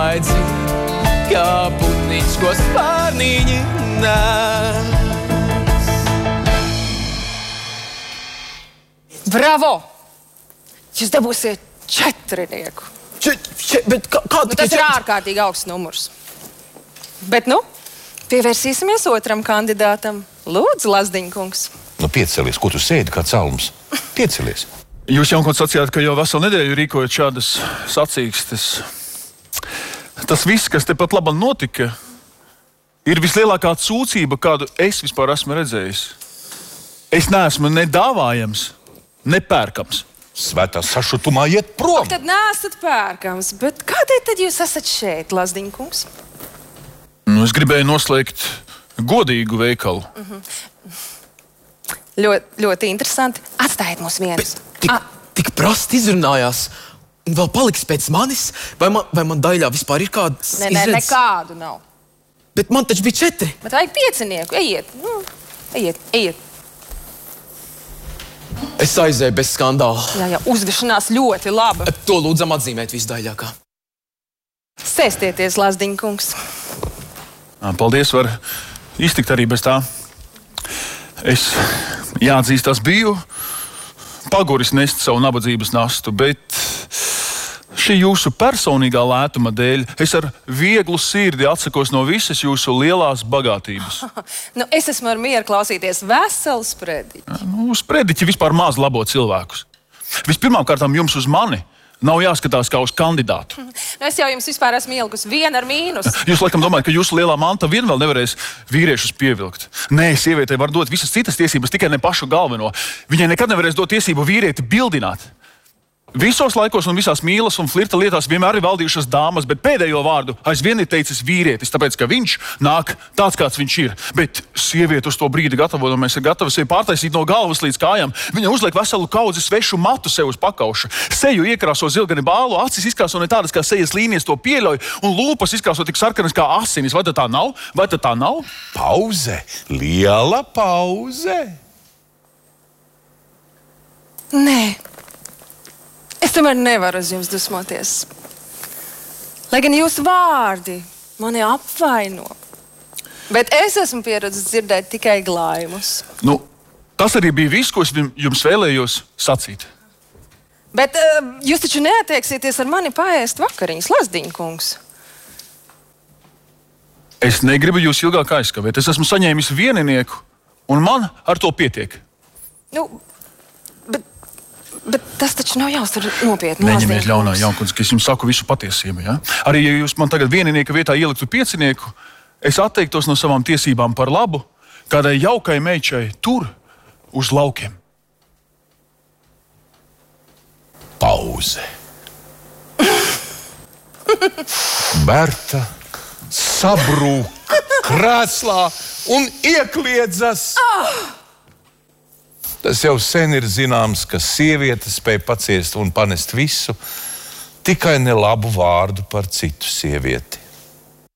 lai dzird, kā putniņš, ko spārniņi nes. Bravo! Jūs dabūsiet 4. Bet kādu... Tas ir ārkārtīgi augsts numurs. Bet, pievērsīsimies otram kandidātam. Lūdzu, Lazdiņkungs. Piecelies, ko tu sēdi kā celms? Piecelies. Jūs jau sacījāt, ka jau veselu nedēļu rīkojat šādas sacīkstes. Tas viss, kas te pat labam notika, ir vislielākā sūdzība, kādu es vispār esmu redzējis. Es neesmu ne dāvājams, ne pērkams. Svētā sašutumā iet prom. Tad neesat pērkams, bet kādēļ tad jūs esat šeit, Lazdiņkungs? Es gribēju noslēgt godīgu veikalu. Ļoti interesanti. Atstājiet mūs vienus. Tik prasti izrunājās. Un vēl paliks pēc manis? Vai man daļā vispār ir kādas izredzes? Nekādu nav. Bet man taču bija 4. Bet vajag 5. Ejiet. Es aizēju bez skandāla. Jā, uzvešanās ļoti laba. To lūdzam atzīmēt visdaļākā. Sēstieties, Lazdiņkungs. Paldies, var iztikt arī bez tā. Es, jāatzīstās, biju paguris nest savu nabadzības nastu, bet šī jūsu personīgā lētuma dēļ es ar vieglu sirdi atsakos no visas jūsu lielās bagātības. Es esmu ar mieru klausīties veselu sprediķi. Uz sprediķi vispār maz labo cilvēkus. Vispirmkārtām jums uz mani nav jāskatās kā uz kandidātu. Es jau jums vispār esmu ielikusi 1 ar mīnus. Jūs laikam domājat, ka jūsu lielā manta vien vēl nevarēs vīriešus pievilkt. Nē, sievietei var dot visas citas tiesības, tikai ne pašu galveno. Viņai nekad nevarēs dot tiesību vīrieti bildināt. Visos laikos un visās mīlas un flirta lietās vienmēr ir valdījušas dāmas, bet pēdējo vārdu aizvien ir teicis vīrietis, tāpēc, ka viņš nāk tāds, kāds viņš ir. Bet sieviete uz to brīdi gatavodamies ir gatava sevi pārtaisīt no galvas līdz kājām. Viņa uzliek veselu kaudzi svešu matu sev uz pakauša. Seju iekrāso zilgani bālu, acis izkrāso ne tādas kā sejas līnijas, to pieļauj, un lūpas izkrāso tik sarkanas kā asinis. Vai tā nav? Vai tā nav? Pauze. Liela pauze. Nē. Es tomēr nevaru uz jums dusmoties. Lai gan jūsu vārdi mani apvaino. Bet es esmu pieredzējis dzirdēt tikai glājumus. Tas arī bija viss, ko es jums vēlējos sacīt. Bet jūs taču neattieksieties ar mani paēst vakariņas, Lazdiņkungs. Es negribu jūs ilgāk aizkavēt. Es esmu saņēmis vieninieku, un man ar to pietiek. Bet tas taču nav jāuztver nopietni. Neņemies ļaunā, Jaunkungs, ka es jums saku visu patiesību. Ja? Arī, ja jūs man tagad vieninieka vietā ieliktu 5, es atteiktos no savām tiesībām par labu kādai jaukai meičai tur uz laukiem. Pauze. Berta sabrūk krēslā un iekliedzas. Tas jau sen ir zināms, ka sieviete spēj paciest un panest visu, tikai ne labu vārdu par citu sievieti.